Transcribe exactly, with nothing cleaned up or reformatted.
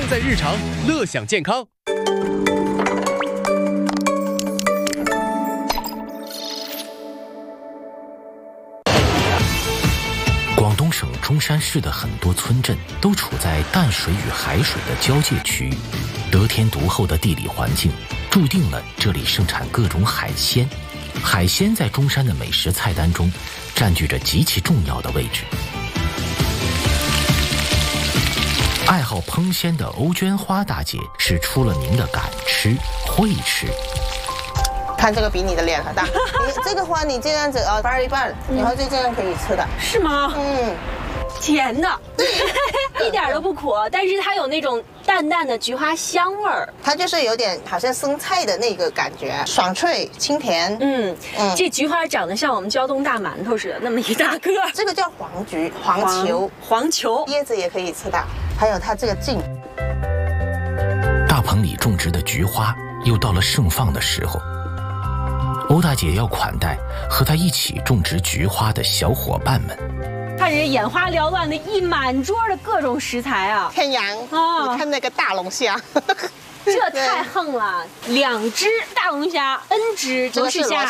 在日常，乐享健康。 广东省中山市的很多村镇都处在淡水与海水的交界区域，得天独厚的地理环境注定了这里盛产各种海鲜。海鲜在中山的美食菜单中占据着极其重要的位置。爱好烹鲜的欧娟花大姐是出了名的敢吃会吃。 看这个比你的脸还大，你这个花你这样子啊，掰一半，然后就这样可以吃的， 是吗？ 嗯， 甜的，一点都不苦，但是它有那种淡淡的菊花香味儿， 它就是有点好像生菜的那个感觉，爽脆清甜。 嗯嗯，这菊花长得像我们胶东大馒头似的，那么一大个。 这个叫黄菊，黄球， 黄球叶子也可以吃的，还有它这个茎。 大棚里种植的菊花又到了盛放的时候。欧大姐要款待和她一起种植菊花的小伙伴们。 看这眼花缭乱的一满桌的各种食材啊！ 天阳啊，你看那个大龙虾， 这太横了，两只大龙虾，N 只都是虾，